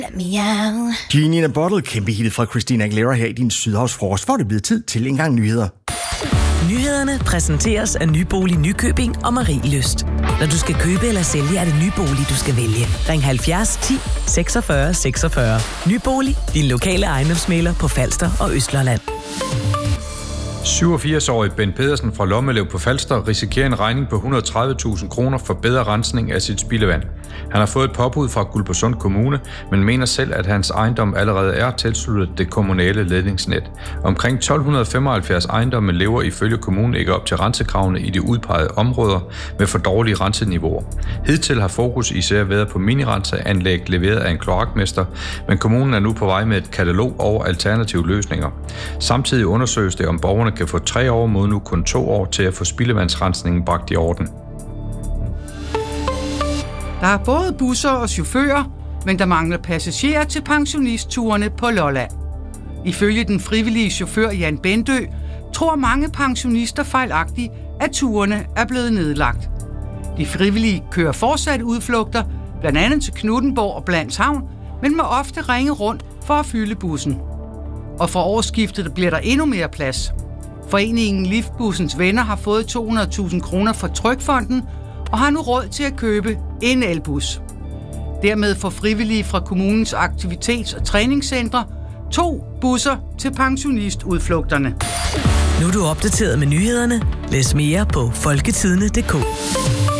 Genie in a Bottle, kæmpe hit fra Christina Aguilera her i din Sydhavsfrokost, hvor det bliver tid til en gang nyheder. Nyhederne præsenteres af Nybolig Nykøbing og Marie Lyst. Når du skal købe eller sælge, er det Nybolig, du skal vælge. Ring 70 10 46 46. Nybolig, din lokale ejendomsmægler på Falster og Østlandet. 87-årig Ben Pedersen fra Lommelev på Falster risikerer en regning på 130.000 kroner for bedre rensning af sit spildevand. Han har fået et påbud fra Guldborgsund Kommune, men mener selv, at hans ejendom allerede er tilsluttet det kommunale ledningsnet. Omkring 1275 ejendomme lever ifølge kommunen ikke op til rensekravene i de udpegede områder med for dårlige renseniveauer. Hidtil har fokus især været på minirenseanlæg leveret af en kloakmester, men kommunen er nu på vej med et katalog over alternative løsninger. Samtidig undersøges det, om borgerne kan få 3 år mod nu kun 2 år til at få spildevandsrensningen bragt i orden. Der er både busser og chauffører, men der mangler passagerer til pensionistturene på Lolland. Ifølge den frivillige chauffør Jan Bendø, tror mange pensionister fejlagtigt, at turene er blevet nedlagt. De frivillige kører fortsat udflugter, blandt andet til Knuthenborg og Blandshavn, men må ofte ringe rundt for at fylde bussen. Og fra årsskiftet bliver der endnu mere plads. Foreningen Liftbussens Venner har fået 200.000 kroner fra Trygfonden og har nu råd til at købe en elbus. Dermed får frivillige fra kommunens aktivitets- og træningscentre 2 busser til pensionistudflugterne. Nu er du opdateret med nyhederne. Læs mere på folketidene.dk.